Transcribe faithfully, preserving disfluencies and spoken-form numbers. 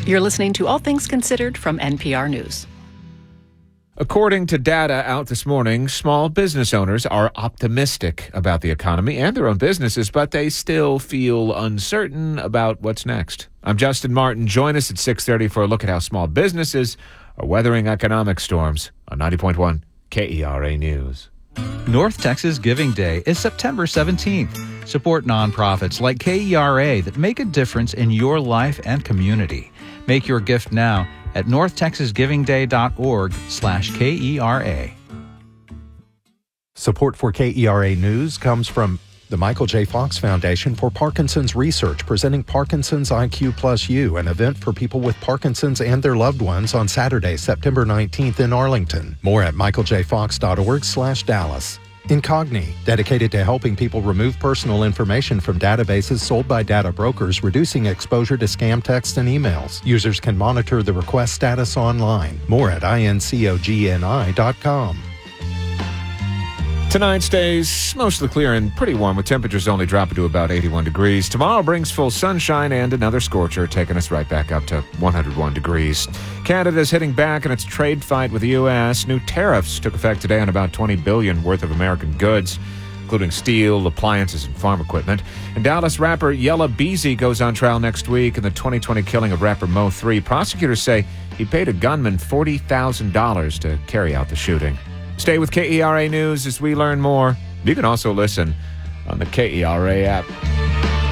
You're listening to All Things Considered from N P R News. According to data out this morning, small business owners are optimistic about the economy and their own businesses, but they still feel uncertain about what's next. I'm Justin Martin. Join us at six thirty for a look at how small businesses are weathering economic storms on ninety point one K E R A News. North Texas Giving Day is September seventeenth. Support nonprofits like K E R A that make a difference in your life and community. Make your gift now at northtexasgivingday.org slash K-E-R-A. Support for K E R A News comes from the Michael J. Fox Foundation for Parkinson's Research, presenting Parkinson's I Q Plus U, an event for people with Parkinson's and their loved ones on Saturday, September nineteenth in Arlington. More at michaeljfox.org slash Dallas. Incogni, dedicated to helping people remove personal information from databases sold by data brokers, reducing exposure to scam texts and emails. Users can monitor the request status online. More at incogni dot com. Tonight stays mostly clear and pretty warm, with temperatures only dropping to about eighty-one degrees. Tomorrow brings full sunshine and another scorcher, taking us right back up to one hundred one degrees. Canada's hitting back in its trade fight with the U S. New tariffs took effect today on about twenty billion dollars worth of American goods, including steel, appliances, and farm equipment. And Dallas rapper Yella Beezy goes on trial next week in the twenty twenty killing of rapper Mo three. Prosecutors say he paid a gunman forty thousand dollars to carry out the shooting. Stay with K E R A News as we learn more. You can also listen on the K E R A app.